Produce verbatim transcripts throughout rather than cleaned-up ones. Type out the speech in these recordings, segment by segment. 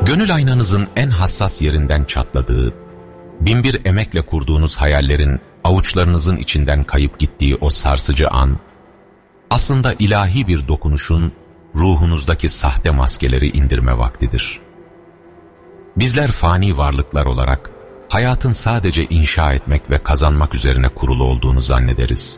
Gönül aynanızın en hassas yerinden çatladığı, binbir emekle kurduğunuz hayallerin avuçlarınızın içinden kayıp gittiği o sarsıcı an, aslında ilahi bir dokunuşun ruhunuzdaki sahte maskeleri indirme vaktidir. Bizler fani varlıklar olarak hayatın sadece inşa etmek ve kazanmak üzerine kurulu olduğunu zannederiz.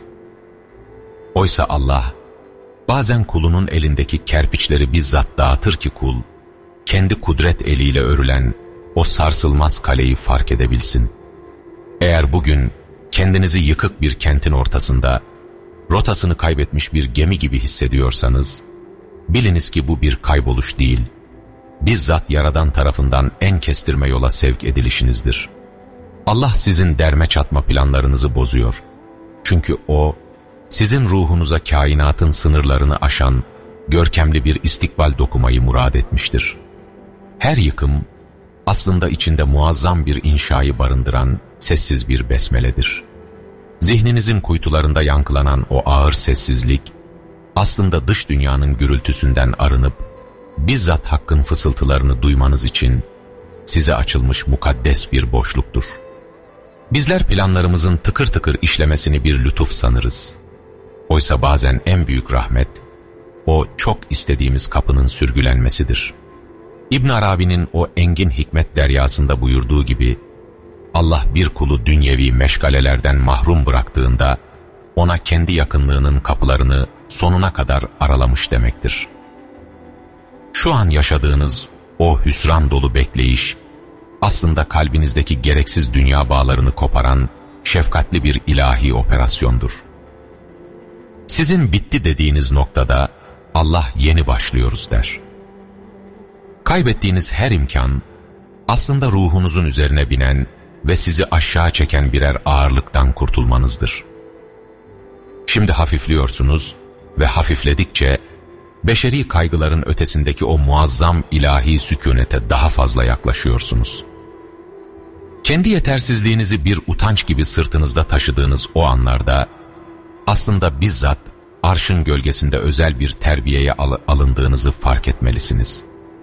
Oysa Allah, bazen kulunun elindeki kerpiçleri bizzat dağıtır ki kul, kendi kudret eliyle örülen o sarsılmaz kaleyi fark edebilsin. Eğer bugün kendinizi yıkık bir kentin ortasında, rotasını kaybetmiş bir gemi gibi hissediyorsanız, biliniz ki bu bir kayboluş değil, bizzat Yaradan tarafından en kestirme yola sevk edilişinizdir. Allah sizin derme çatma planlarınızı bozuyor. Çünkü O, sizin ruhunuza kainatın sınırlarını aşan, görkemli bir istikbal dokumayı murad etmiştir. Her yıkım, aslında içinde muazzam bir inşayı barındıran sessiz bir besmeledir. Zihninizin kuytularında yankılanan o ağır sessizlik, aslında dış dünyanın gürültüsünden arınıp, bizzat Hakk'ın fısıltılarını duymanız için size açılmış mukaddes bir boşluktur. Bizler planlarımızın tıkır tıkır işlemesini bir lütuf sanırız. Oysa bazen en büyük rahmet, o çok istediğimiz kapının sürgülenmesidir. İbn Arabi'nin o engin hikmet deryasında buyurduğu gibi, Allah bir kulu dünyevi meşgalelerden mahrum bıraktığında, ona kendi yakınlığının kapılarını sonuna kadar aralamış demektir. Şu an yaşadığınız o hüsran dolu bekleyiş, aslında kalbinizdeki gereksiz dünya bağlarını koparan şefkatli bir ilahi operasyondur. Sizin bitti dediğiniz noktada Allah yeni başlıyoruz der. Kaybettiğiniz her imkan, aslında ruhunuzun üzerine binen ve sizi aşağı çeken birer ağırlıktan kurtulmanızdır. Şimdi hafifliyorsunuz ve hafifledikçe, beşeri kaygıların ötesindeki o muazzam ilahi sükûnete daha fazla yaklaşıyorsunuz. Kendi yetersizliğinizi bir utanç gibi sırtınızda taşıdığınız o anlarda, aslında bizzat arşın gölgesinde özel bir terbiyeye al alındığınızı fark etmelisiniz.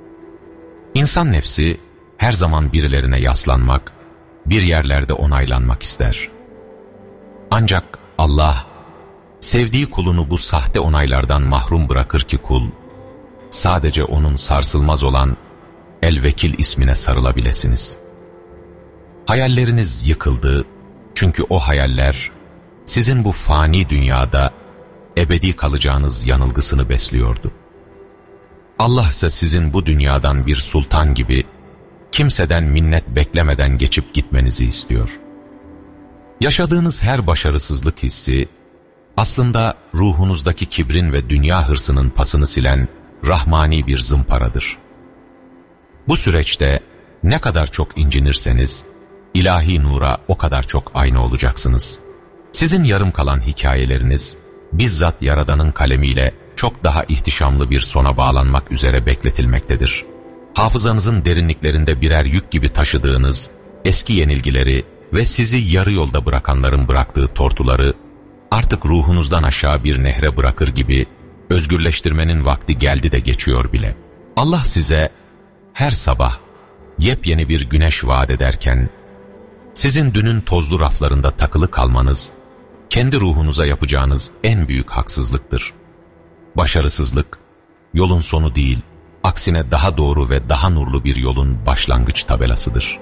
İnsan nefsi her zaman birilerine yaslanmak, bir yerlerde onaylanmak ister. Ancak Allah, sevdiği kulunu bu sahte onaylardan mahrum bırakır ki kul, sadece onun sarsılmaz olan El-Vekil ismine sarılabilirsiniz. Hayalleriniz yıkıldı, çünkü o hayaller, sizin bu fani dünyada ebedi kalacağınız yanılgısını besliyordu. Allah ise sizin bu dünyadan bir sultan gibi, kimseden minnet beklemeden geçip gitmenizi istiyor. Yaşadığınız her başarısızlık hissi, aslında ruhunuzdaki kibrin ve dünya hırsının pasını silen rahmani bir zımparadır. Bu süreçte ne kadar çok incinirseniz, ilahi nura o kadar çok ayna olacaksınız. Sizin yarım kalan hikayeleriniz, bizzat Yaradan'ın kalemiyle çok daha ihtişamlı bir sona bağlanmak üzere bekletilmektedir. Hafızanızın derinliklerinde birer yük gibi taşıdığınız eski yenilgileri ve sizi yarı yolda bırakanların bıraktığı tortuları, artık ruhunuzdan aşağı bir nehre bırakır gibi özgürleştirmenin vakti geldi de geçiyor bile. Allah size her sabah yepyeni bir güneş vaat ederken, sizin dünün tozlu raflarında takılı kalmanız, kendi ruhunuza yapacağınız en büyük haksızlıktır. Başarısızlık, yolun sonu değil, aksine daha doğru ve daha nurlu bir yolun başlangıç tabelasıdır.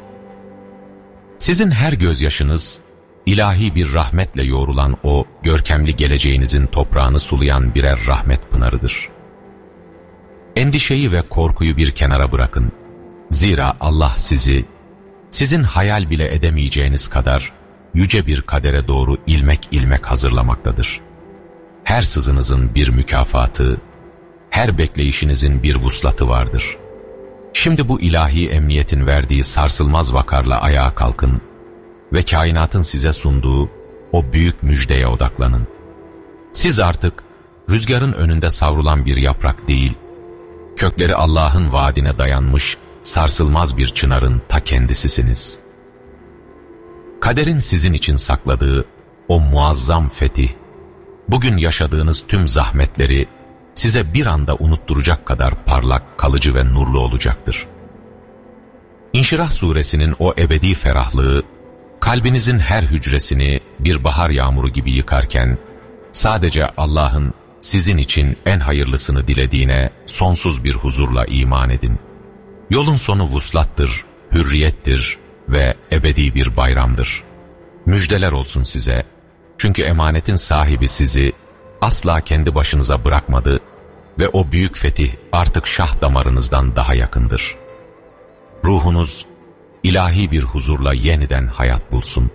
Sizin her gözyaşınız, ilahi bir rahmetle yoğrulan o görkemli geleceğinizin toprağını sulayan birer rahmet pınarıdır. Endişeyi ve korkuyu bir kenara bırakın. Zira Allah sizi, sizin hayal bile edemeyeceğiniz kadar yüce bir kadere doğru ilmek ilmek hazırlamaktadır. Her sızınızın bir mükafatı, her bekleyişinizin bir vuslatı vardır. Şimdi bu ilahi emniyetin verdiği sarsılmaz vakarla ayağa kalkın ve kainatın size sunduğu o büyük müjdeye odaklanın. Siz artık rüzgarın önünde savrulan bir yaprak değil, kökleri Allah'ın vaadine dayanmış sarsılmaz bir çınarın ta kendisisiniz. Kaderin sizin için sakladığı o muazzam fetih, bugün yaşadığınız tüm zahmetleri size bir anda unutturacak kadar parlak, kalıcı ve nurlu olacaktır. İnşirah suresinin o ebedi ferahlığı, kalbinizin her hücresini bir bahar yağmuru gibi yıkarken, sadece Allah'ın sizin için en hayırlısını dilediğine sonsuz bir huzurla iman edin. Yolun sonu vuslattır, hürriyettir ve ebedi bir bayramdır. Müjdeler olsun size. Çünkü emanetin sahibi sizi asla kendi başınıza bırakmadı ve o büyük fetih artık şah damarınızdan daha yakındır. Ruhunuz ilahi bir huzurla yeniden hayat bulsun.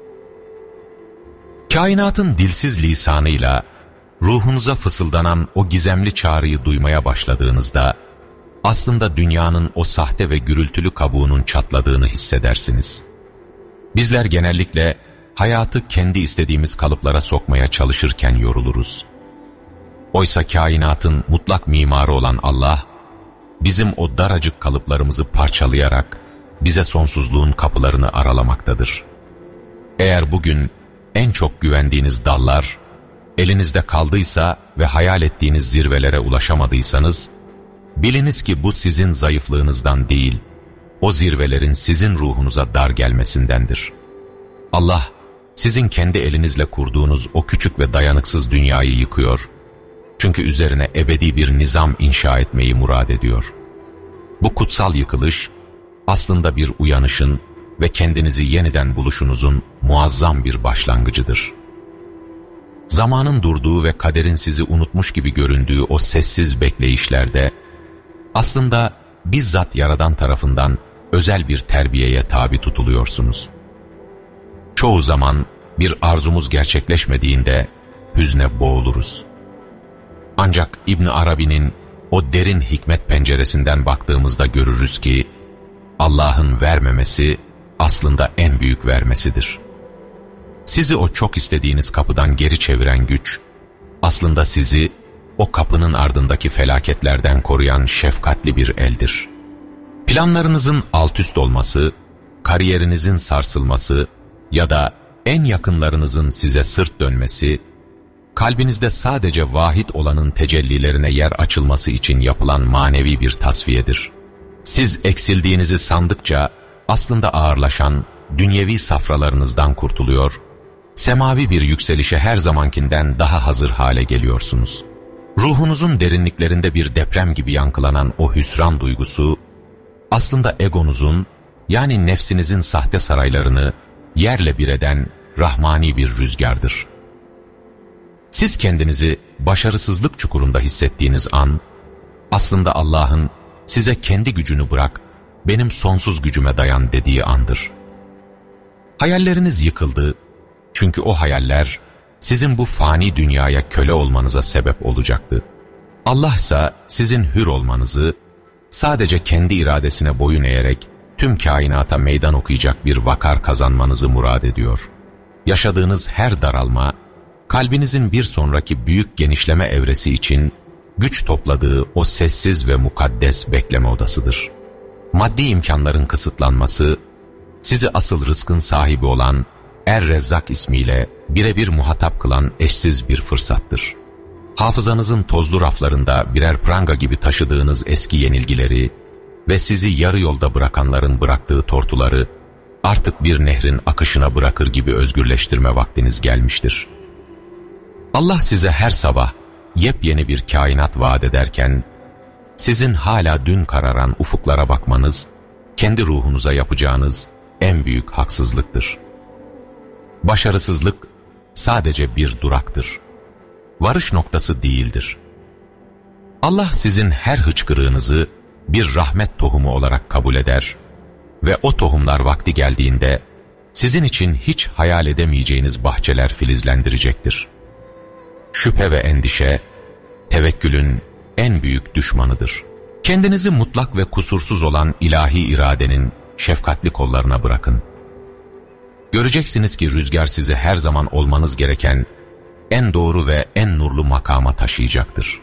Kainatın dilsiz lisanıyla ruhunuza fısıldanan o gizemli çağrıyı duymaya başladığınızda, aslında dünyanın o sahte ve gürültülü kabuğunun çatladığını hissedersiniz. Bizler genellikle hayatı kendi istediğimiz kalıplara sokmaya çalışırken yoruluruz. Oysa kainatın mutlak mimarı olan Allah, bizim o daracık kalıplarımızı parçalayarak bize sonsuzluğun kapılarını aralamaktadır. Eğer bugün en çok güvendiğiniz dallar elinizde kaldıysa ve hayal ettiğiniz zirvelere ulaşamadıysanız, biliniz ki bu sizin zayıflığınızdan değil, o zirvelerin sizin ruhunuza dar gelmesindendir. Allah, sizin kendi elinizle kurduğunuz o küçük ve dayanıksız dünyayı yıkıyor. Çünkü üzerine ebedi bir nizam inşa etmeyi murad ediyor. Bu kutsal yıkılış, aslında bir uyanışın ve kendinizi yeniden buluşunuzun muazzam bir başlangıcıdır. Zamanın durduğu ve kaderin sizi unutmuş gibi göründüğü o sessiz bekleyişlerde, aslında bizzat Yaradan tarafından özel bir terbiyeye tabi tutuluyorsunuz. Çoğu zaman bir arzumuz gerçekleşmediğinde hüzne boğuluruz. Ancak İbn Arabi'nin o derin hikmet penceresinden baktığımızda görürüz ki, Allah'ın vermemesi aslında en büyük vermesidir. Sizi o çok istediğiniz kapıdan geri çeviren güç, aslında sizi o kapının ardındaki felaketlerden koruyan şefkatli bir eldir. Planlarınızın altüst olması, kariyerinizin sarsılması ya da en yakınlarınızın size sırt dönmesi, kalbinizde sadece vahid olanın tecellilerine yer açılması için yapılan manevi bir tasfiyedir. Siz eksildiğinizi sandıkça aslında ağırlaşan dünyevi safralarınızdan kurtuluyor, semavi bir yükselişe her zamankinden daha hazır hale geliyorsunuz. Ruhunuzun derinliklerinde bir deprem gibi yankılanan o hüsran duygusu, aslında egonuzun, yani nefsinizin sahte saraylarını yerle bir eden rahmani bir rüzgardır. Siz kendinizi başarısızlık çukurunda hissettiğiniz an, aslında Allah'ın size kendi gücünü bırak, benim sonsuz gücüme dayan dediği andır. Hayalleriniz yıkıldı, çünkü o hayaller sizin bu fani dünyaya köle olmanıza sebep olacaktı. Allah ise sizin hür olmanızı, sadece kendi iradesine boyun eğerek tüm kainata meydan okuyacak bir vakar kazanmanızı murad ediyor. Yaşadığınız her daralma, kalbinizin bir sonraki büyük genişleme evresi için güç topladığı o sessiz ve mukaddes bekleme odasıdır. Maddi imkanların kısıtlanması, sizi asıl rızkın sahibi olan Er-Rezzak ismiyle birebir muhatap kılan eşsiz bir fırsattır. Hafızanızın tozlu raflarında birer pranga gibi taşıdığınız eski yenilgileri ve sizi yarı yolda bırakanların bıraktığı tortuları artık bir nehrin akışına bırakır gibi özgürleştirme vaktiniz gelmiştir. Allah size her sabah yepyeni bir kainat vaat ederken, sizin hala dün kararan ufuklara bakmanız, kendi ruhunuza yapacağınız en büyük haksızlıktır. Başarısızlık sadece bir duraktır. Varış noktası değildir. Allah sizin her hıçkırığınızı bir rahmet tohumu olarak kabul eder ve o tohumlar vakti geldiğinde sizin için hiç hayal edemeyeceğiniz bahçeler filizlendirecektir. Şüphe ve endişe, tevekkülün en büyük düşmanıdır. Kendinizi mutlak ve kusursuz olan ilahi iradenin şefkatli kollarına bırakın. Göreceksiniz ki rüzgar sizi her zaman olmanız gereken en doğru ve en nurlu makama taşıyacaktır.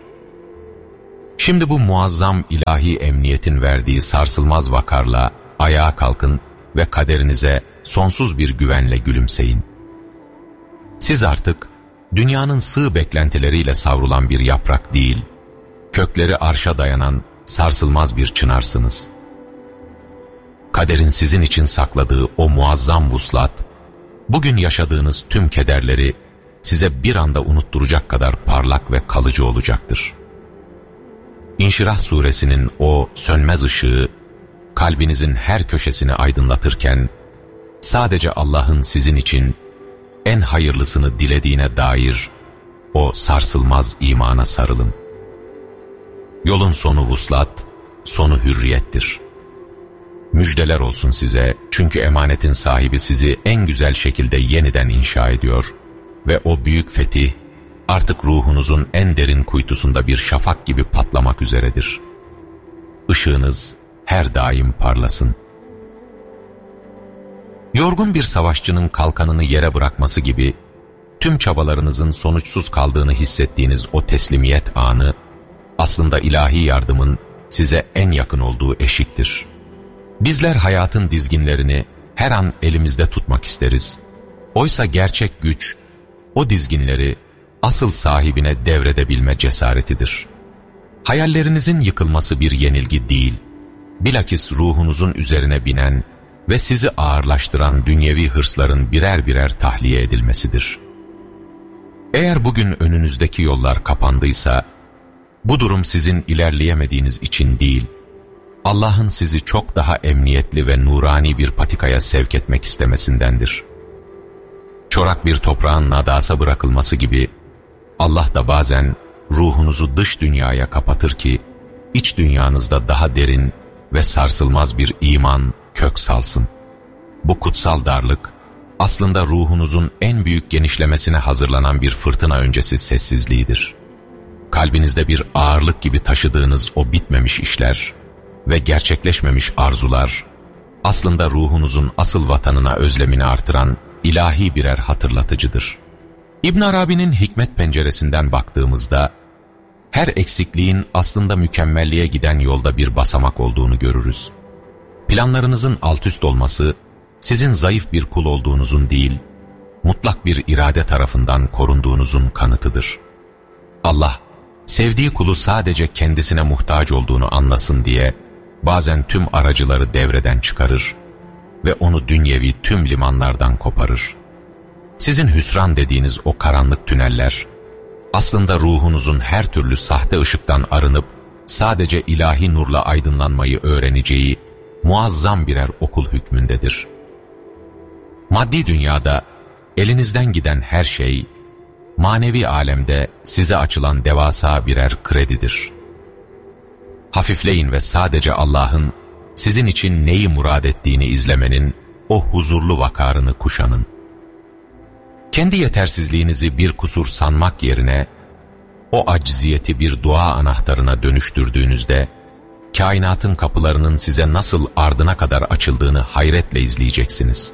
Şimdi bu muazzam ilahi emniyetin verdiği sarsılmaz vakarla ayağa kalkın ve kaderinize sonsuz bir güvenle gülümseyin. Siz artık dünyanın sığ beklentileriyle savrulan bir yaprak değil, kökleri arşa dayanan sarsılmaz bir çınarsınız. kaderin sizin için sakladığı o muazzam vuslat, bugün yaşadığınız tüm kederleri size bir anda unutturacak kadar parlak ve kalıcı olacaktır. İnşirah suresinin o sönmez ışığı, kalbinizin her köşesini aydınlatırken, sadece Allah'ın sizin için en hayırlısını dilediğine dair o sarsılmaz imana sarılın. Yolun sonu vuslat, sonu hürriyettir. Müjdeler olsun size, çünkü emanetin sahibi sizi en güzel şekilde yeniden inşa ediyor ve o büyük fetih artık ruhunuzun en derin kuytusunda bir şafak gibi patlamak üzeredir. Işığınız her daim parlasın. Yorgun bir savaşçının kalkanını yere bırakması gibi, tüm çabalarınızın sonuçsuz kaldığını hissettiğiniz o teslimiyet anı, aslında ilahi yardımın size en yakın olduğu eşiktir. Bizler hayatın dizginlerini her an elimizde tutmak isteriz. Oysa gerçek güç, o dizginleri asıl sahibine devredebilme cesaretidir. Hayallerinizin yıkılması bir yenilgi değil, bilakis ruhunuzun üzerine binen ve sizi ağırlaştıran dünyevi hırsların birer birer tahliye edilmesidir. Eğer bugün önünüzdeki yollar kapandıysa, bu durum sizin ilerleyemediğiniz için değil, Allah'ın sizi çok daha emniyetli ve nurani bir patikaya sevk etmek istemesindendir. Çorak bir toprağın nadasa bırakılması gibi, Allah da bazen ruhunuzu dış dünyaya kapatır ki, iç dünyanızda daha derin ve sarsılmaz bir iman kök salsın. Bu kutsal darlık, aslında ruhunuzun en büyük genişlemesine hazırlanan bir fırtına öncesi sessizliğidir. Kalbinizde bir ağırlık gibi taşıdığınız o bitmemiş işler ve gerçekleşmemiş arzular, aslında ruhunuzun asıl vatanına özlemini artıran ilahi birer hatırlatıcıdır. İbn Arabi'nin hikmet penceresinden baktığımızda, her eksikliğin aslında mükemmelliğe giden yolda bir basamak olduğunu görürüz. Planlarınızın altüst olması, sizin zayıf bir kul olduğunuzun değil, mutlak bir irade tarafından korunduğunuzun kanıtıdır. Allah, sevdiği kulu sadece kendisine muhtaç olduğunu anlasın diye, bazen tüm aracıları devreden çıkarır ve onu dünyevi tüm limanlardan koparır. Sizin hüsran dediğiniz o karanlık tüneller, aslında ruhunuzun her türlü sahte ışıktan arınıp, sadece ilahi nurla aydınlanmayı öğreneceği muazzam birer okul hükmündedir. Maddi dünyada elinizden giden her şey, manevi alemde size açılan devasa birer kredidir. Hafifleyin ve sadece Allah'ın sizin için neyi murad ettiğini izlemenin o huzurlu vakarını kuşanın. Kendi yetersizliğinizi bir kusur sanmak yerine, o acziyeti bir dua anahtarına dönüştürdüğünüzde, kainatın kapılarının size nasıl ardına kadar açıldığını hayretle izleyeceksiniz.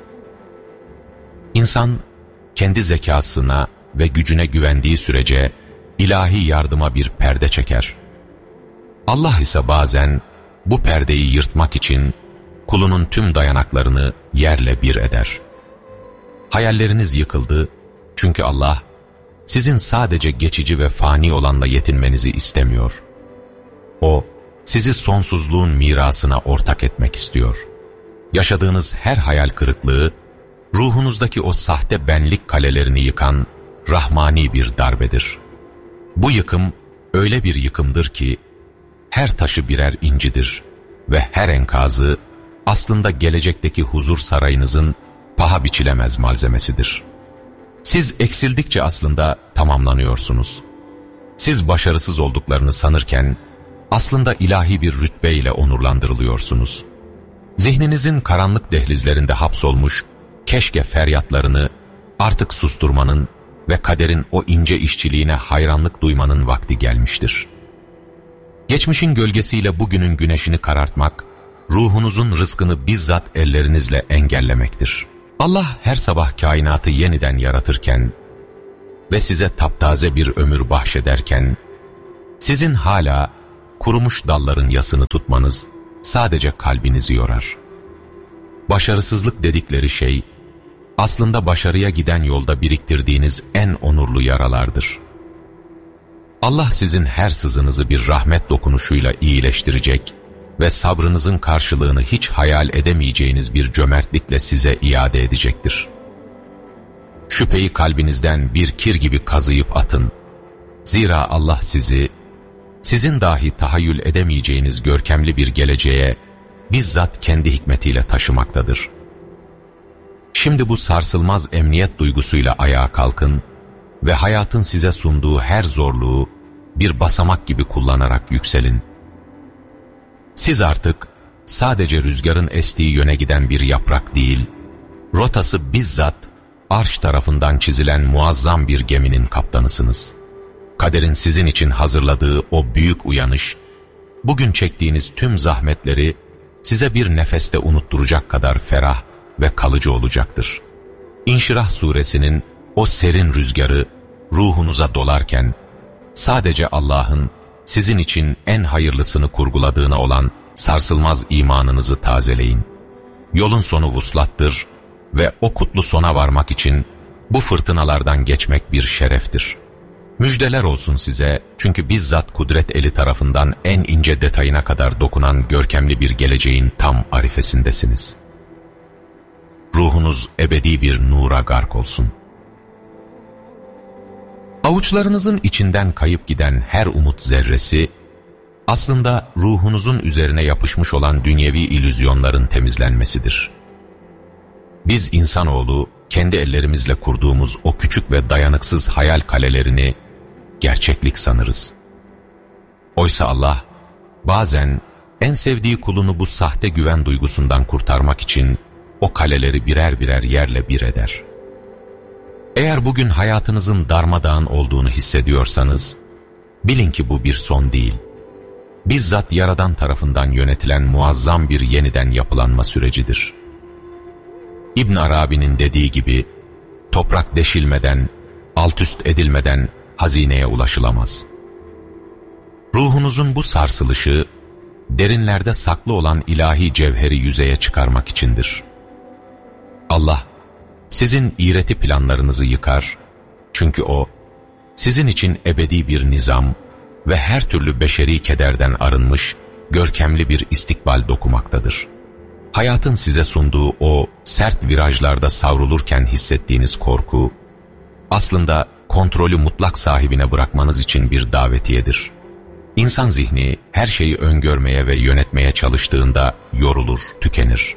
İnsan, kendi zekasına ve gücüne güvendiği sürece, ilahi yardıma bir perde çeker. Allah ise bazen, bu perdeyi yırtmak için, kulunun tüm dayanaklarını yerle bir eder. Hayalleriniz yıkıldı, çünkü Allah, sizin sadece geçici ve fani olanla yetinmenizi istemiyor. O, sizi sonsuzluğun mirasına ortak etmek istiyor. Yaşadığınız her hayal kırıklığı, ruhunuzdaki o sahte benlik kalelerini yıkan rahmani bir darbedir. Bu yıkım öyle bir yıkımdır ki, her taşı birer incidir ve her enkazı aslında gelecekteki huzur sarayınızın paha biçilemez malzemesidir. Siz eksildikçe aslında tamamlanıyorsunuz. Siz başarısız olduklarını sanırken, aslında ilahi bir rütbeyle onurlandırılıyorsunuz. Zihninizin karanlık dehlizlerinde hapsolmuş keşke feryatlarını artık susturmanın ve kaderin o ince işçiliğine hayranlık duymanın vakti gelmiştir. Geçmişin gölgesiyle bugünün güneşini karartmak, ruhunuzun rızkını bizzat ellerinizle engellemektir. Allah her sabah kainatı yeniden yaratırken ve size taptaze bir ömür bahşederken, sizin hala kurumuş dalların yasını tutmanız sadece kalbinizi yorar. Başarısızlık dedikleri şey, aslında başarıya giden yolda biriktirdiğiniz en onurlu yaralardır. Allah sizin her sızınızı bir rahmet dokunuşuyla iyileştirecek ve sabrınızın karşılığını hiç hayal edemeyeceğiniz bir cömertlikle size iade edecektir. Şüpheyi kalbinizden bir kir gibi kazıyıp atın. Zira Allah sizi, sizin dahi tahayyül edemeyeceğiniz görkemli bir geleceğe bizzat kendi hikmetiyle taşımaktadır. Şimdi bu sarsılmaz emniyet duygusuyla ayağa kalkın ve hayatın size sunduğu her zorluğu bir basamak gibi kullanarak yükselin. Siz artık sadece rüzgarın estiği yöne giden bir yaprak değil, rotası bizzat arş tarafından çizilen muazzam bir geminin kaptanısınız. Kaderin sizin için hazırladığı o büyük uyanış, bugün çektiğiniz tüm zahmetleri size bir nefeste unutturacak kadar ferah ve kalıcı olacaktır. İnşirah suresinin o serin rüzgarı ruhunuza dolarken, sadece Allah'ın sizin için en hayırlısını kurguladığına olan sarsılmaz imanınızı tazeleyin. Yolun sonu vuslattır ve o kutlu sona varmak için bu fırtınalardan geçmek bir şereftir. Müjdeler olsun size, çünkü bizzat kudret eli tarafından en ince detayına kadar dokunan görkemli bir geleceğin tam arifesindesiniz. Ruhunuz ebedi bir nura gark olsun. Avuçlarınızın içinden kayıp giden her umut zerresi, aslında ruhunuzun üzerine yapışmış olan dünyevi illüzyonların temizlenmesidir. Biz insanoğlu, kendi ellerimizle kurduğumuz o küçük ve dayanıksız hayal kalelerini gerçeklik sanırız. Oysa Allah, bazen en sevdiği kulunu bu sahte güven duygusundan kurtarmak için o kaleleri birer birer yerle bir eder. Eğer bugün hayatınızın darmadağın olduğunu hissediyorsanız, bilin ki bu bir son değil. Bizzat Yaradan tarafından yönetilen muazzam bir yeniden yapılanma sürecidir. İbn Arabi'nin dediği gibi, toprak deşilmeden, altüst edilmeden hazineye ulaşılamaz. Ruhunuzun bu sarsılışı, derinlerde saklı olan ilahi cevheri yüzeye çıkarmak içindir. Allah, sizin iğreti planlarınızı yıkar, çünkü O, sizin için ebedi bir nizam ve her türlü beşeri kederden arınmış, görkemli bir istikbal dokumaktadır. Hayatın size sunduğu o sert virajlarda savrulurken hissettiğiniz korku, aslında kontrolü mutlak sahibine bırakmanız için bir davetiyedir. İnsan zihni her şeyi öngörmeye ve yönetmeye çalıştığında yorulur, tükenir.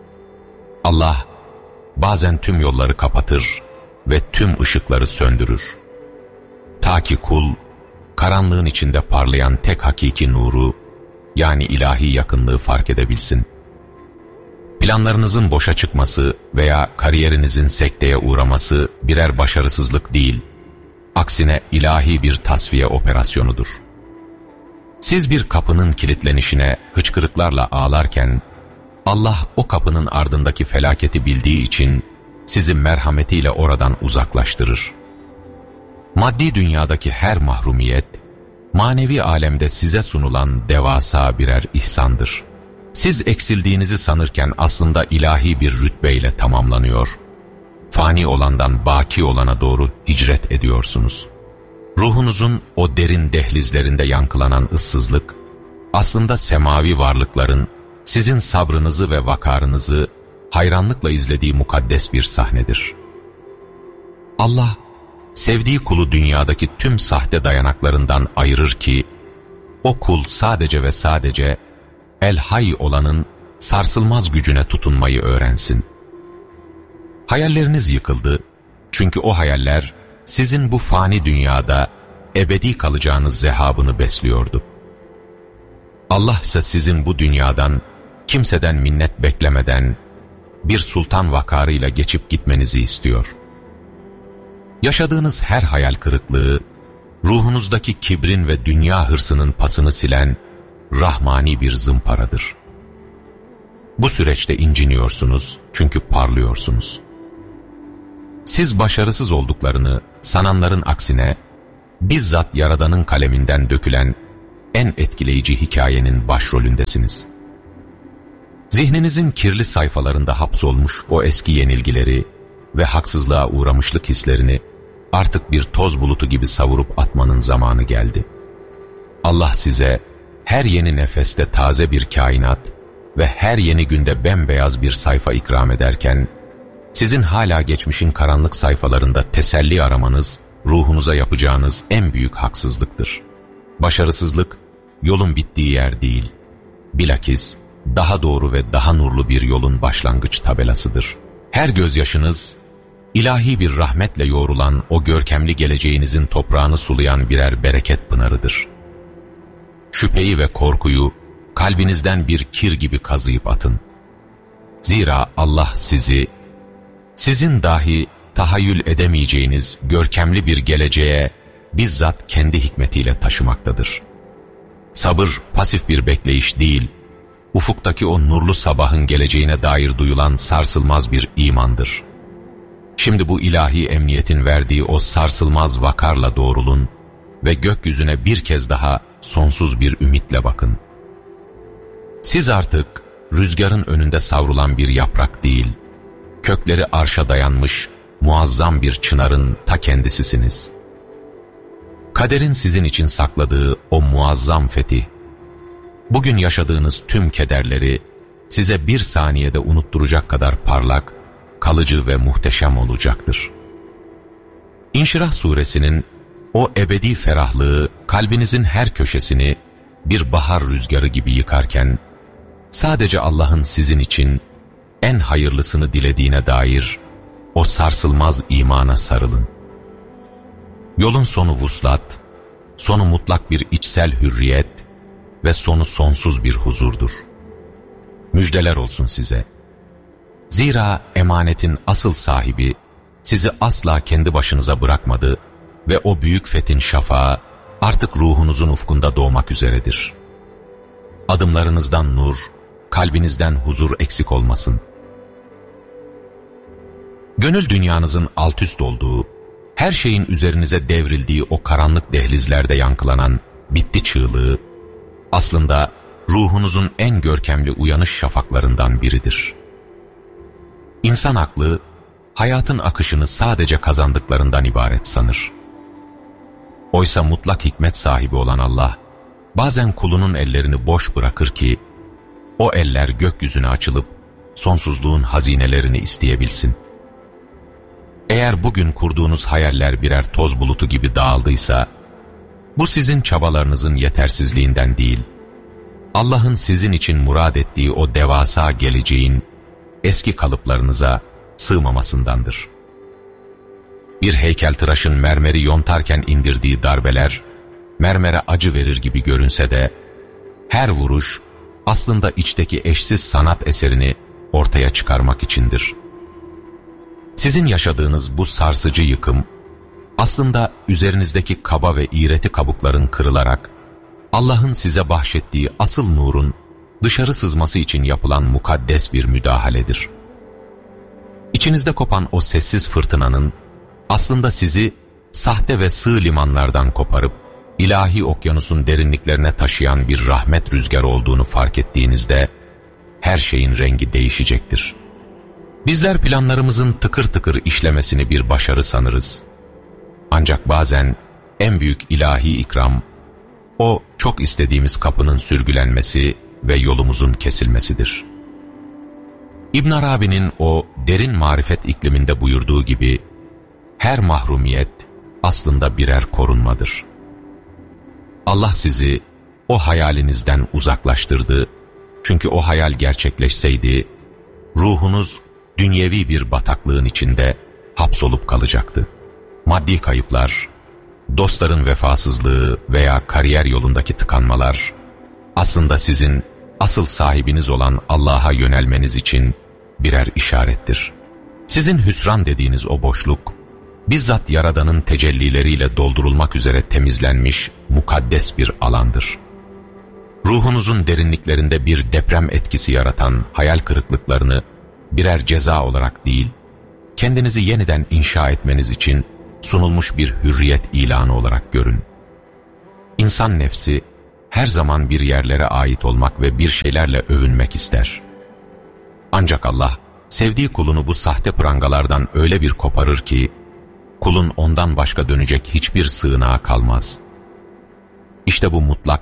Allah bazen tüm yolları kapatır ve tüm ışıkları söndürür. Ta ki kul, karanlığın içinde parlayan tek hakiki nuru, yani ilahi yakınlığı fark edebilsin. Planlarınızın boşa çıkması veya kariyerinizin sekteye uğraması birer başarısızlık değil, aksine ilahi bir tasfiye operasyonudur. Siz bir kapının kilitlenişine hıçkırıklarla ağlarken, Allah o kapının ardındaki felaketi bildiği için sizi merhametiyle oradan uzaklaştırır. Maddi dünyadaki her mahrumiyet, manevi alemde size sunulan devasa birer ihsandır. Siz eksildiğinizi sanırken aslında ilahi bir rütbeyle tamamlanıyor. Fani olandan baki olana doğru hicret ediyorsunuz. Ruhunuzun o derin dehlizlerinde yankılanan ıssızlık, aslında semavi varlıkların sizin sabrınızı ve vakarınızı hayranlıkla izlediği mukaddes bir sahnedir. Allah, sevdiği kulu dünyadaki tüm sahte dayanaklarından ayırır ki, o kul sadece ve sadece El-Hay olanın sarsılmaz gücüne tutunmayı öğrensin. Hayalleriniz yıkıldı, çünkü o hayaller sizin bu fani dünyada ebedi kalacağınız zehabını besliyordu. Allah ise sizin bu dünyadan kimseden minnet beklemeden bir sultan vakarıyla geçip gitmenizi istiyor. Yaşadığınız her hayal kırıklığı, ruhunuzdaki kibrin ve dünya hırsının pasını silen rahmani bir zımparadır. Bu süreçte inciniyorsunuz çünkü parlıyorsunuz. Siz başarısız olduklarını sananların aksine, bizzat Yaradan'ın kaleminden dökülen en etkileyici hikayenin başrolündesiniz. Zihninizin kirli sayfalarında hapsolmuş o eski yenilgileri ve haksızlığa uğramışlık hislerini artık bir toz bulutu gibi savurup atmanın zamanı geldi. Allah size her yeni nefeste taze bir kainat ve her yeni günde bembeyaz bir sayfa ikram ederken, sizin hala geçmişin karanlık sayfalarında teselli aramanız, ruhunuza yapacağınız en büyük haksızlıktır. Başarısızlık, yolun bittiği yer değil, bilakis daha doğru ve daha nurlu bir yolun başlangıç tabelasıdır. Her gözyaşınız, ilahi bir rahmetle yoğrulan o görkemli geleceğinizin toprağını sulayan birer bereket pınarıdır. Şüpheyi ve korkuyu kalbinizden bir kir gibi kazıyıp atın. Zira Allah sizi, sizin dahi tahayyül edemeyeceğiniz görkemli bir geleceğe bizzat kendi hikmetiyle taşımaktadır. Sabır pasif bir bekleyiş değil, ufuktaki o nurlu sabahın geleceğine dair duyulan sarsılmaz bir imandır. Şimdi bu ilahi emniyetin verdiği o sarsılmaz vakarla doğrulun ve gökyüzüne bir kez daha sonsuz bir ümitle bakın. Siz artık rüzgarın önünde savrulan bir yaprak değil, kökleri arşa dayanmış muazzam bir çınarın ta kendisisiniz. Kaderin sizin için sakladığı o muazzam fetih, bugün yaşadığınız tüm kederleri size bir saniyede unutturacak kadar parlak, kalıcı ve muhteşem olacaktır. İnşirah suresinin o ebedi ferahlığı kalbinizin her köşesini bir bahar rüzgarı gibi yıkarken, sadece Allah'ın sizin için en hayırlısını dilediğine dair o sarsılmaz imana sarılın. Yolun sonu vuslat, sonu mutlak bir içsel hürriyet ve sonu sonsuz bir huzurdur. Müjdeler olsun size. Zira emanetin asıl sahibi sizi asla kendi başınıza bırakmadı ve o büyük fethin şafağı artık ruhunuzun ufkunda doğmak üzeredir. Adımlarınızdan nur, kalbinizden huzur eksik olmasın. Gönül dünyanızın alt üst olduğu, her şeyin üzerinize devrildiği o karanlık dehlizlerde yankılanan bitti çığlığı, aslında ruhunuzun en görkemli uyanış şafaklarından biridir. İnsan aklı, hayatın akışını sadece kazandıklarından ibaret sanır. Oysa mutlak hikmet sahibi olan Allah, bazen kulunun ellerini boş bırakır ki, o eller gökyüzüne açılıp sonsuzluğun hazinelerini isteyebilsin. Eğer bugün kurduğunuz hayaller birer toz bulutu gibi dağıldıysa, bu sizin çabalarınızın yetersizliğinden değil, Allah'ın sizin için murad ettiği o devasa geleceğin eski kalıplarınıza sığmamasındandır. Bir heykeltıraşın mermeri yontarken indirdiği darbeler, mermere acı verir gibi görünse de, her vuruş aslında içteki eşsiz sanat eserini ortaya çıkarmak içindir. Sizin yaşadığınız bu sarsıcı yıkım, aslında üzerinizdeki kaba ve iğreti kabukların kırılarak, Allah'ın size bahşettiği asıl nurun dışarı sızması için yapılan mukaddes bir müdahaledir. İçinizde kopan o sessiz fırtınanın, aslında sizi sahte ve sığ limanlardan koparıp, ilahi okyanusun derinliklerine taşıyan bir rahmet rüzgarı olduğunu fark ettiğinizde, her şeyin rengi değişecektir. Bizler planlarımızın tıkır tıkır işlemesini bir başarı sanırız. Ancak bazen en büyük ilahi ikram, o çok istediğimiz kapının sürgülenmesi ve yolumuzun kesilmesidir. İbn Arabi'nin o derin marifet ikliminde buyurduğu gibi, her mahrumiyet aslında birer korunmadır. Allah sizi o hayalinizden uzaklaştırdı, çünkü o hayal gerçekleşseydi, ruhunuz dünyevi bir bataklığın içinde hapsolup kalacaktı. Maddi kayıplar, dostların vefasızlığı veya kariyer yolundaki tıkanmalar, aslında sizin asıl sahibiniz olan Allah'a yönelmeniz için birer işarettir. Sizin hüsran dediğiniz o boşluk, bizzat Yaradan'ın tecellileriyle doldurulmak üzere temizlenmiş mukaddes bir alandır. Ruhunuzun derinliklerinde bir deprem etkisi yaratan hayal kırıklıklarını birer ceza olarak değil, kendinizi yeniden inşa etmeniz için sunulmuş bir hürriyet ilanı olarak görün. İnsan nefsi her zaman bir yerlere ait olmak ve bir şeylerle övünmek ister. Ancak Allah sevdiği kulunu bu sahte prangalardan öyle bir koparır ki, kulun ondan başka dönecek hiçbir sığınağı kalmaz. İşte bu mutlak,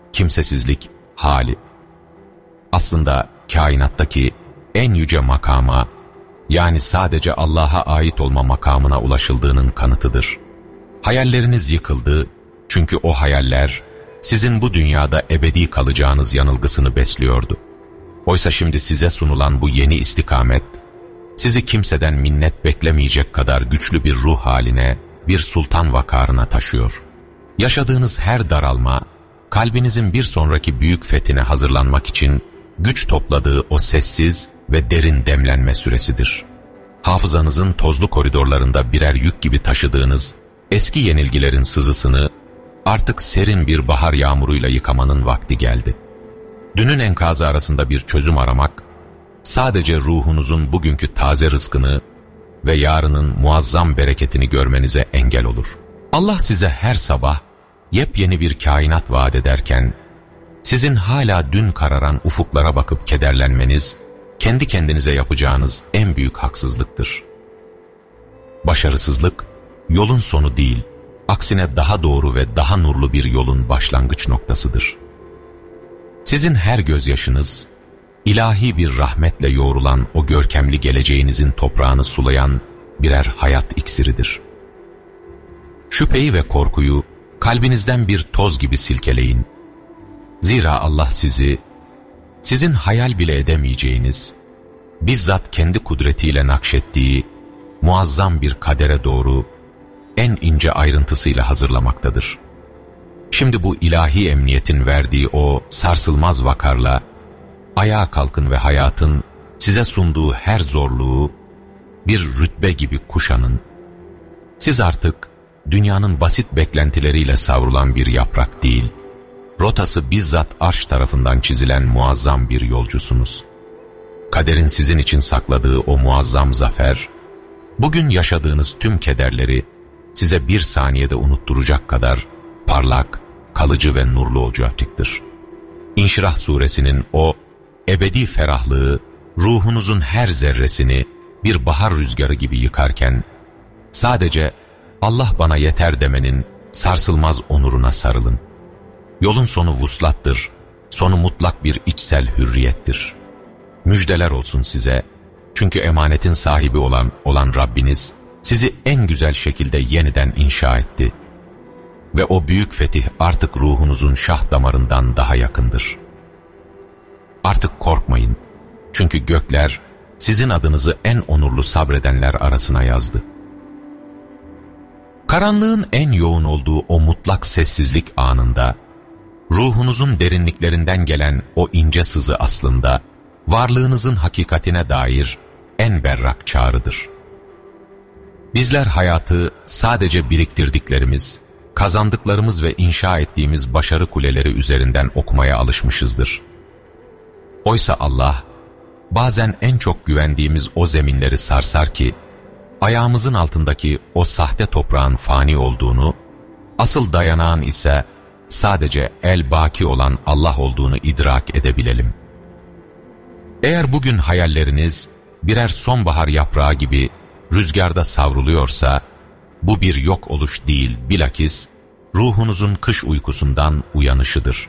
kimsesizlik hali. Aslında kainattaki en yüce makama, yani sadece Allah'a ait olma makamına ulaşıldığının kanıtıdır. Hayalleriniz yıkıldı çünkü o hayaller sizin bu dünyada ebedi kalacağınız yanılgısını besliyordu. Oysa şimdi size sunulan bu yeni istikamet, sizi kimseden minnet beklemeyecek kadar güçlü bir ruh haline, bir sultan vakarına taşıyor. Yaşadığınız her daralma, kalbinizin bir sonraki büyük fethine hazırlanmak için güç topladığı o sessiz ve derin demlenme süresidir. Hafızanızın tozlu koridorlarında birer yük gibi taşıdığınız eski yenilgilerin sızısını artık serin bir bahar yağmuruyla yıkamanın vakti geldi. Dünün enkazı arasında bir çözüm aramak, sadece ruhunuzun bugünkü taze rızkını ve yarının muazzam bereketini görmenize engel olur. Allah size her sabah yepyeni bir kainat vaat ederken, sizin hala dün kararan ufuklara bakıp kederlenmeniz, kendi kendinize yapacağınız en büyük haksızlıktır. Başarısızlık, yolun sonu değil, aksine daha doğru ve daha nurlu bir yolun başlangıç noktasıdır. Sizin her gözyaşınız, ilahi bir rahmetle yoğrulan o görkemli geleceğinizin toprağını sulayan birer hayat iksiridir. Şüpheyi ve korkuyu kalbinizden bir toz gibi silkeleyin. Zira Allah sizi, sizin hayal bile edemeyeceğiniz, bizzat kendi kudretiyle nakşettiği muazzam bir kadere doğru en ince ayrıntısıyla hazırlamaktadır. Şimdi bu ilahi emniyetin verdiği o sarsılmaz vakarla ayağa kalkın ve hayatın size sunduğu her zorluğu bir rütbe gibi kuşanın. Siz artık dünyanın basit beklentileriyle savrulan bir yaprak değil, rotası bizzat arş tarafından çizilen muazzam bir yolcusunuz. Kaderin sizin için sakladığı o muazzam zafer, bugün yaşadığınız tüm kederleri size bir saniyede unutturacak kadar parlak, kalıcı ve nurlu olacaktır. İnşirah suresinin o ebedi ferahlığı, ruhunuzun her zerresini bir bahar rüzgarı gibi yıkarken, sadece Allah bana yeter demenin sarsılmaz onuruna sarılın. Yolun sonu vuslattır, sonu mutlak bir içsel hürriyettir. Müjdeler olsun size, çünkü emanetin sahibi olan, olan Rabbiniz, sizi en güzel şekilde yeniden inşa etti. Ve o büyük fetih artık ruhunuzun şah damarından daha yakındır. Artık korkmayın, çünkü gökler sizin adınızı en onurlu sabredenler arasına yazdı. Karanlığın en yoğun olduğu o mutlak sessizlik anında, ruhunuzun derinliklerinden gelen o ince sızı aslında, varlığınızın hakikatine dair en berrak çağrıdır. Bizler hayatı sadece biriktirdiklerimiz, kazandıklarımız ve inşa ettiğimiz başarı kuleleri üzerinden okumaya alışmışızdır. Oysa Allah, bazen en çok güvendiğimiz o zeminleri sarsar ki, ayağımızın altındaki o sahte toprağın fani olduğunu, asıl dayanağın ise sadece el-baki olan Allah olduğunu idrak edebilelim. Eğer bugün hayalleriniz birer sonbahar yaprağı gibi rüzgarda savruluyorsa, bu bir yok oluş değil, bilakis ruhunuzun kış uykusundan uyanışıdır.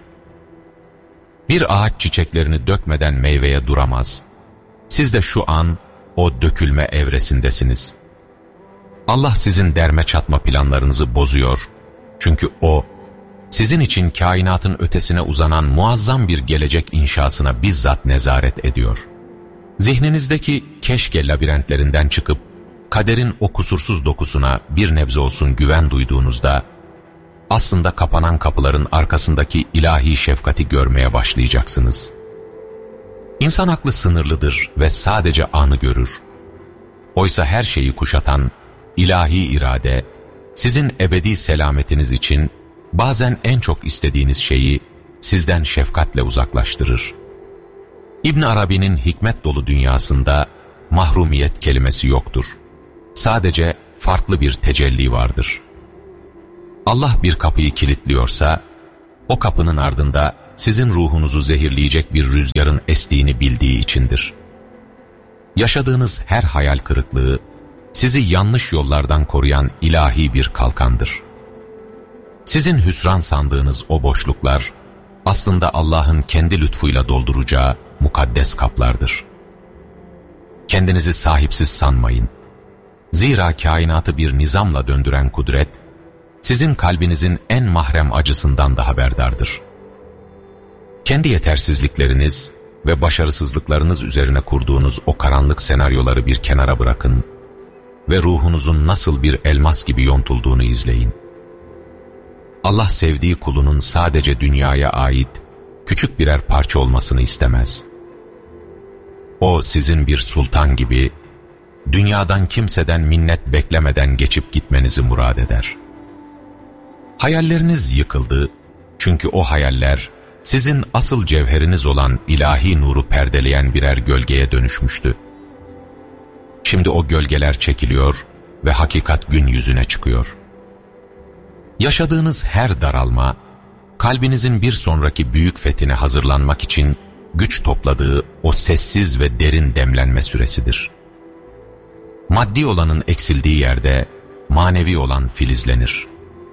Bir ağaç çiçeklerini dökmeden meyveye duramaz. Siz de şu an o dökülme evresindesiniz. Allah sizin derme çatma planlarınızı bozuyor. Çünkü O, sizin için kainatın ötesine uzanan muazzam bir gelecek inşasına bizzat nezaret ediyor. Zihninizdeki keşke labirentlerinden çıkıp, kaderin o kusursuz dokusuna bir nebze olsun güven duyduğunuzda, aslında kapanan kapıların arkasındaki ilahi şefkati görmeye başlayacaksınız. İnsan aklı sınırlıdır ve sadece anı görür. Oysa her şeyi kuşatan ilahi irade, sizin ebedi selametiniz için bazen en çok istediğiniz şeyi sizden şefkatle uzaklaştırır. İbn Arabi'nin hikmet dolu dünyasında mahrumiyet kelimesi yoktur. Sadece farklı bir tecelli vardır. Allah bir kapıyı kilitliyorsa, o kapının ardında sizin ruhunuzu zehirleyecek bir rüzgarın estiğini bildiği içindir. Yaşadığınız her hayal kırıklığı, sizi yanlış yollardan koruyan ilahi bir kalkandır. Sizin hüsran sandığınız o boşluklar, aslında Allah'ın kendi lütfuyla dolduracağı mukaddes kaplardır. Kendinizi sahipsiz sanmayın. Zira kainatı bir nizamla döndüren kudret, sizin kalbinizin en mahrem acısından da haberdardır. Kendi yetersizlikleriniz ve başarısızlıklarınız üzerine kurduğunuz o karanlık senaryoları bir kenara bırakın ve ruhunuzun nasıl bir elmas gibi yontulduğunu izleyin. Allah sevdiği kulunun sadece dünyaya ait küçük birer parça olmasını istemez. O sizin bir sultan gibi dünyadan kimseden minnet beklemeden geçip gitmenizi murad eder. Hayalleriniz yıkıldı çünkü o hayaller sizin asıl cevheriniz olan ilahi nuru perdeleyen birer gölgeye dönüşmüştü. Şimdi o gölgeler çekiliyor ve hakikat gün yüzüne çıkıyor. Yaşadığınız her daralma, kalbinizin bir sonraki büyük fethine hazırlanmak için güç topladığı o sessiz ve derin demlenme süresidir. Maddi olanın eksildiği yerde manevi olan filizlenir.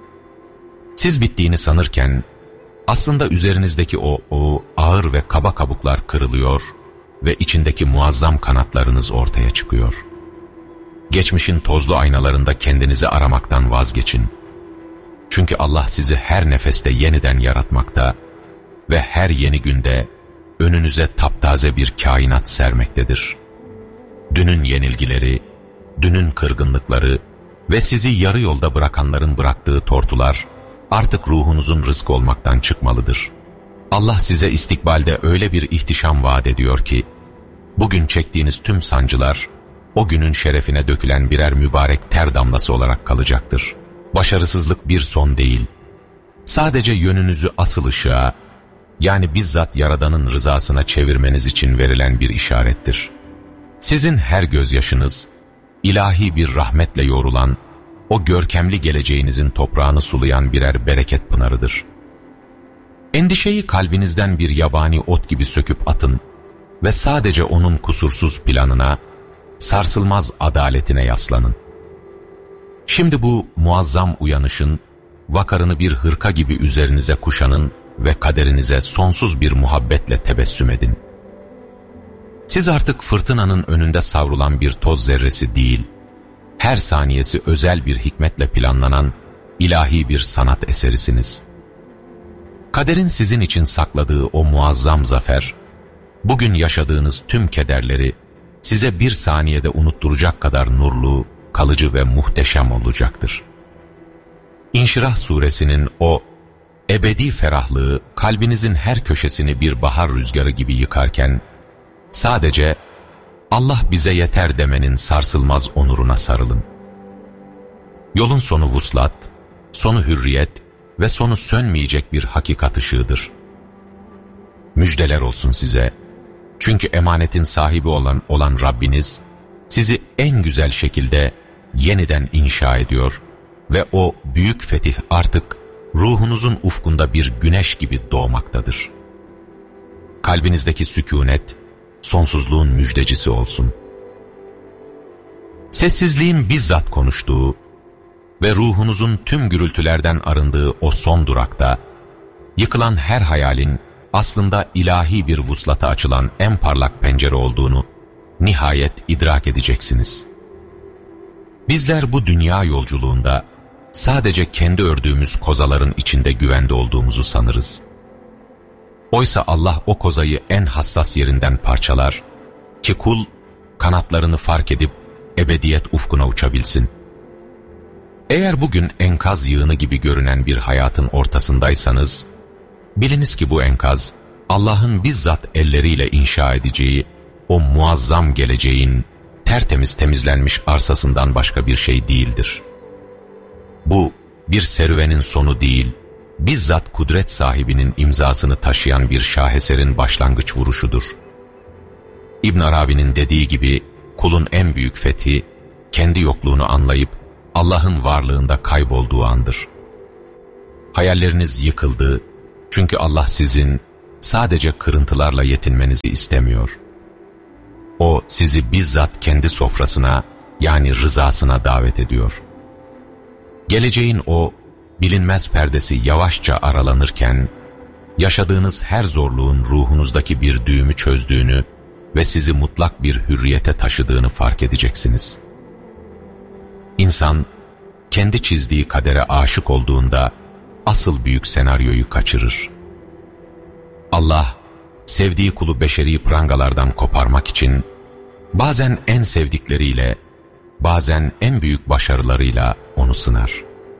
Siz bittiğini sanırken aslında üzerinizdeki o, o ağır ve kaba kabuklar kırılıyor ve içindeki muazzam kanatlarınız ortaya çıkıyor. Geçmişin tozlu aynalarında kendinizi aramaktan vazgeçin. Çünkü Allah sizi her nefeste yeniden yaratmakta ve her yeni günde önünüze taptaze bir kainat sermektedir. Dünün yenilgileri, dünün kırgınlıkları ve sizi yarı yolda bırakanların bıraktığı tortular artık ruhunuzun rızkı olmaktan çıkmalıdır. Allah size istikbalde öyle bir ihtişam vaat ediyor ki, bugün çektiğiniz tüm sancılar, o günün şerefine dökülen birer mübarek ter damlası olarak kalacaktır. Başarısızlık bir son değil, sadece yönünüzü asıl ışığa, yani bizzat Yaradan'ın rızasına çevirmeniz için verilen bir işarettir. Sizin her gözyaşınız, ilahi bir rahmetle yoğrulan, o görkemli geleceğinizin toprağını sulayan birer bereket pınarıdır. Endişeyi kalbinizden bir yabani ot gibi söküp atın ve sadece onun kusursuz planına, sarsılmaz adaletine yaslanın. Şimdi bu muazzam uyanışın, vakarını bir hırka gibi üzerinize kuşanın ve kaderinize sonsuz bir muhabbetle tebessüm edin. Siz artık fırtınanın önünde savrulan bir toz zerresi değil, her saniyesi özel bir hikmetle planlanan ilahi bir sanat eserisiniz. Kaderin sizin için sakladığı o muazzam zafer, bugün yaşadığınız tüm kederleri size bir saniyede unutturacak kadar nurlu, kalıcı ve muhteşem olacaktır. İnşirah suresinin o ebedi ferahlığı kalbinizin her köşesini bir bahar rüzgarı gibi yıkarken, sadece Allah bize yeter demenin sarsılmaz onuruna sarılın. Yolun sonu vuslat, sonu hürriyet ve sonu sönmeyecek bir hakikat ışığıdır. Müjdeler olsun size. Çünkü emanetin sahibi olan, olan Rabbiniz sizi en güzel şekilde yeniden inşa ediyor ve o büyük fetih artık ruhunuzun ufkunda bir güneş gibi doğmaktadır. Kalbinizdeki sükûnet, sonsuzluğun müjdecisi olsun. Sessizliğin bizzat konuştuğu ve ruhunuzun tüm gürültülerden arındığı o son durakta, yıkılan her hayalin aslında ilahi bir vuslata açılan en parlak pencere olduğunu nihayet idrak edeceksiniz. Bizler bu dünya yolculuğunda sadece kendi ördüğümüz kozaların içinde güvende olduğumuzu sanırız. Oysa Allah o kozayı en hassas yerinden parçalar ki kul kanatlarını fark edip ebediyet ufkuna uçabilsin. Eğer bugün enkaz yığını gibi görünen bir hayatın ortasındaysanız, biliniz ki bu enkaz Allah'ın bizzat elleriyle inşa edeceği o muazzam geleceğin tertemiz temizlenmiş arsasından başka bir şey değildir. Bu bir serüvenin sonu değil, bizzat kudret sahibinin imzasını taşıyan bir şaheserin başlangıç vuruşudur. İbn Arabi'nin dediği gibi kulun en büyük fethi, kendi yokluğunu anlayıp Allah'ın varlığında kaybolduğu andır. Hayalleriniz yıkıldı çünkü Allah sizin sadece kırıntılarla yetinmenizi istemiyor. O sizi bizzat kendi sofrasına, yani rızasına davet ediyor. Geleceğin o bilinmez perdesi yavaşça aralanırken, yaşadığınız her zorluğun ruhunuzdaki bir düğümü çözdüğünü ve sizi mutlak bir hürriyete taşıdığını fark edeceksiniz. İnsan, kendi çizdiği kadere aşık olduğunda asıl büyük senaryoyu kaçırır. Allah, sevdiği kulu beşeri prangalardan koparmak için bazen en sevdikleriyle, bazen en büyük başarılarıyla onu sınar.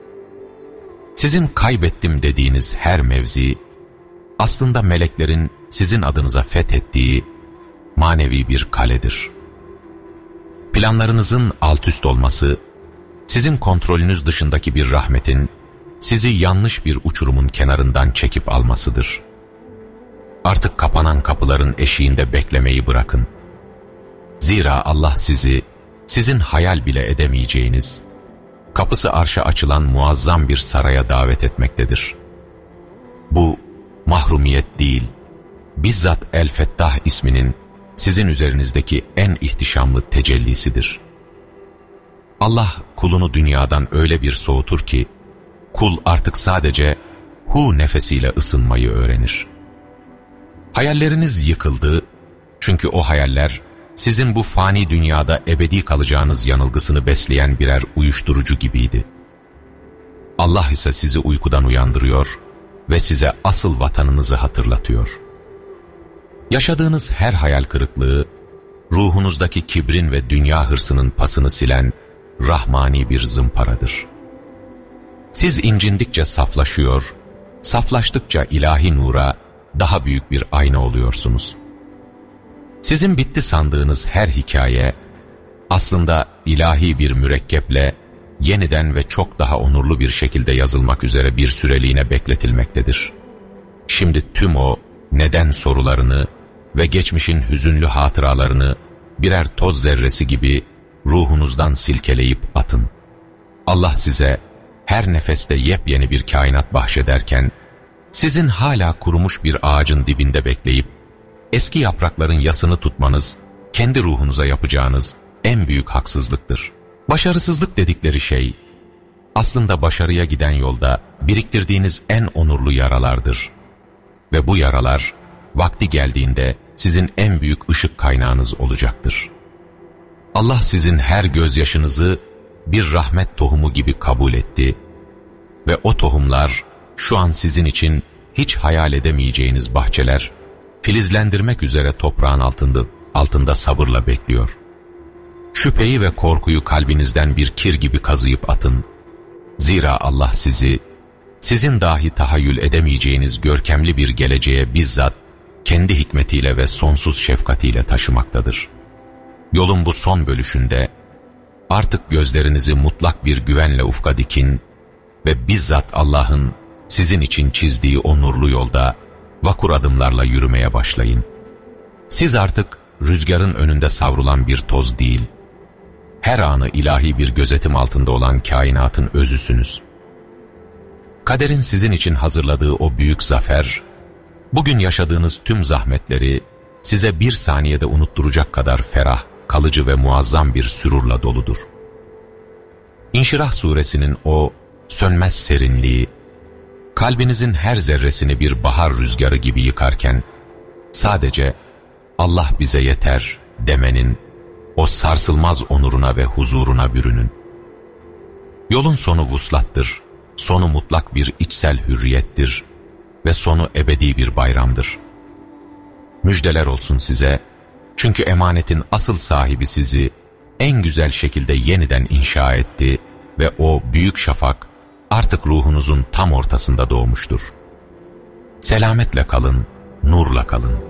Sizin kaybettim dediğiniz her mevzi, aslında meleklerin sizin adınıza fethettiği manevi bir kaledir. Planlarınızın altüst olması, sizin kontrolünüz dışındaki bir rahmetin, sizi yanlış bir uçurumun kenarından çekip almasıdır. Artık kapanan kapıların eşiğinde beklemeyi bırakın. Zira Allah sizi, sizin hayal bile edemeyeceğiniz, kapısı arşa açılan muazzam bir saraya davet etmektedir. Bu, mahrumiyet değil, bizzat El-Fettah isminin sizin üzerinizdeki en ihtişamlı tecellisidir. Allah kulunu dünyadan öyle bir soğutur ki, kul artık sadece hu nefesiyle ısınmayı öğrenir. Hayalleriniz yıkıldı, çünkü o hayaller, sizin bu fani dünyada ebedi kalacağınız yanılgısını besleyen birer uyuşturucu gibiydi. Allah ise sizi uykudan uyandırıyor ve size asıl vatanınızı hatırlatıyor. Yaşadığınız her hayal kırıklığı, ruhunuzdaki kibrin ve dünya hırsının pasını silen rahmani bir zımparadır. Siz incindikçe saflaşıyor, saflaştıkça ilahi nura daha büyük bir ayna oluyorsunuz. Sizin bitti sandığınız her hikaye, aslında ilahi bir mürekkeple yeniden ve çok daha onurlu bir şekilde yazılmak üzere bir süreliğine bekletilmektedir. Şimdi tüm o neden sorularını ve geçmişin hüzünlü hatıralarını birer toz zerresi gibi ruhunuzdan silkeleyip atın. Allah size her nefeste yepyeni bir kainat bahşederken, sizin hala kurumuş bir ağacın dibinde bekleyip, eski yaprakların yasını tutmanız, kendi ruhunuza yapacağınız en büyük haksızlıktır. Başarısızlık dedikleri şey, aslında başarıya giden yolda biriktirdiğiniz en onurlu yaralardır. Ve bu yaralar, vakti geldiğinde sizin en büyük ışık kaynağınız olacaktır. Allah sizin her gözyaşınızı bir rahmet tohumu gibi kabul etti ve o tohumlar şu an sizin için hiç hayal edemeyeceğiniz bahçeler, filizlendirmek üzere toprağın altında, altında sabırla bekliyor. Şüpheyi ve korkuyu kalbinizden bir kir gibi kazıyıp atın. Zira Allah sizi, sizin dahi tahayyül edemeyeceğiniz görkemli bir geleceğe bizzat kendi hikmetiyle ve sonsuz şefkatiyle taşımaktadır. Yolun bu son bölüşünde artık gözlerinizi mutlak bir güvenle ufka dikin ve bizzat Allah'ın sizin için çizdiği o nurlu yolda vakur adımlarla yürümeye başlayın. Siz artık rüzgarın önünde savrulan bir toz değil, her anı ilahi bir gözetim altında olan kainatın özüsünüz. Kaderin sizin için hazırladığı o büyük zafer, bugün yaşadığınız tüm zahmetleri size bir saniyede unutturacak kadar ferah, kalıcı ve muazzam bir sürurla doludur. İnşirah suresinin o sönmez serinliği, kalbinizin her zerresini bir bahar rüzgarı gibi yıkarken, sadece Allah bize yeter demenin o sarsılmaz onuruna ve huzuruna bürünün. Yolun sonu vuslattır, sonu mutlak bir içsel hürriyettir ve sonu ebedi bir bayramdır. Müjdeler olsun size, çünkü emanetin asıl sahibi sizi en güzel şekilde yeniden inşa etti ve o büyük şafak artık ruhunuzun tam ortasında doğmuştur. Selametle kalın, nurla kalın.